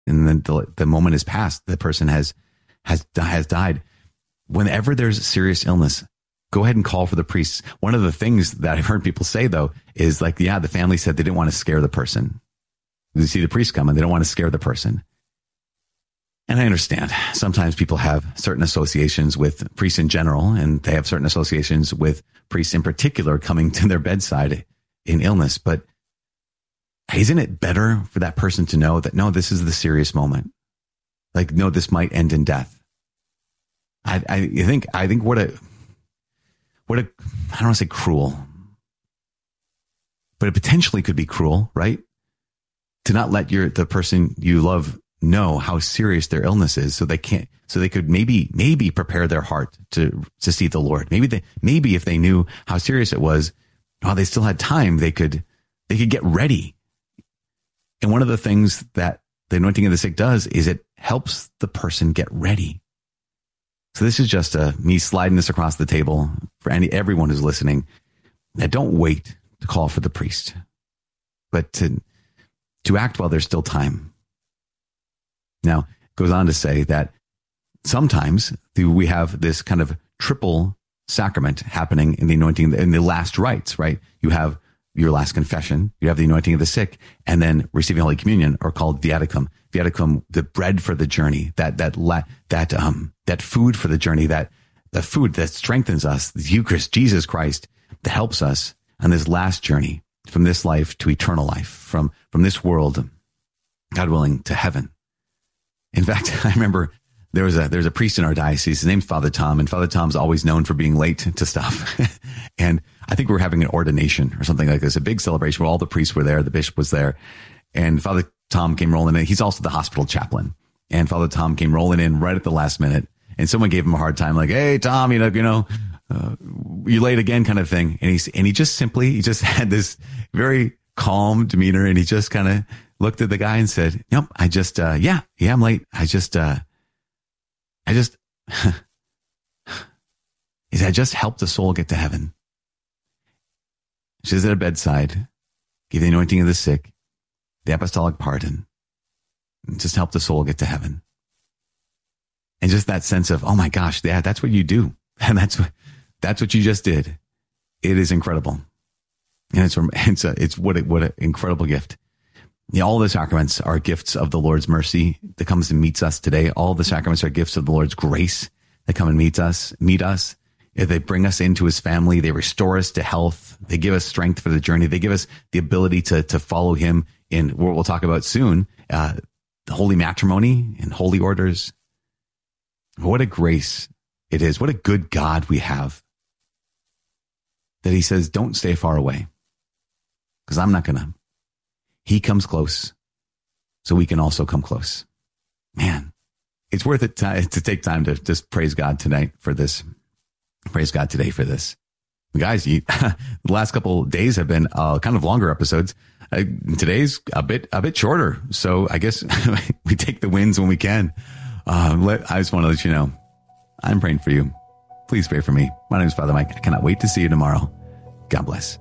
And then the moment has passed. The person has died. Whenever there's serious illness, go ahead and call for the priests. One of the things that I've heard people say, though, is like, yeah, the family said they didn't want to scare the person. You see the priest come and they don't want to scare the person. And I understand. Sometimes people have certain associations with priests in general, and they have certain associations with priests in particular coming to their bedside in illness. But isn't it better for that person to know that, no, this is the serious moment? Like, no, this might end in death. I think what a, I don't want to say cruel, but it potentially could be cruel, right? To not let the person you love know how serious their illness is, so they could maybe prepare their heart to see the Lord. Maybe if they knew how serious it was, while they still had time, they could get ready. And one of the things that the anointing of the sick does is it helps the person get ready. So this is just me sliding this across the table for everyone who's listening. Now, don't wait to call for the priest, but to act while there's still time. Now, it goes on to say that sometimes we have this kind of triple sacrament happening in the anointing, in the last rites, right? You have your last confession, you have the anointing of the sick, and then receiving Holy Communion, or called viaticum. Viaticum, the bread for the journey, that food for the journey, the food that strengthens us, the Eucharist, Jesus Christ, that helps us on this last journey from this life to eternal life, from this world, God willing, to heaven. In fact, I remember there's a priest in our diocese. His name's Father Tom, and Father Tom's always known for being late to stuff. And I think we're having an ordination or something like this, a big celebration where all the priests were there, the bishop was there, and Father Tom came rolling in. He's also the hospital chaplain, and Father Tom came rolling in right at the last minute, and someone gave him a hard time, like, "Hey, Tom, you late again," kind of thing. And he just had this very calm demeanor, and he just kind of looked at the guy and said, "Yep, I'm late. I just helped a soul get to heaven." She's at a bedside, give the anointing of the sick, the apostolic pardon, and just help the soul get to heaven. And just that sense of, oh my gosh, yeah, that's what you do. And that's what you just did. It is incredible. And it's what an incredible gift. Yeah, all the sacraments are gifts of the Lord's mercy that comes and meets us today. All the sacraments are gifts of the Lord's grace that come and meet us. They bring us into his family. They restore us to health. They give us strength for the journey. They give us the ability to follow him in what we'll talk about soon, the holy matrimony and holy orders. What a grace it is. What a good God we have, that he says, don't stay far away, because I'm not going to. He comes close, so we can also come close. Man, it's worth it to take time to just praise God tonight for this. Praise God today for this. Guys, the last couple of days have been kind of longer episodes. Today's a bit shorter, so I guess we take the wins when we can. I just want to let you know, I'm praying for you. Please pray for me. My name is Father Mike. I cannot wait to see you tomorrow. God bless.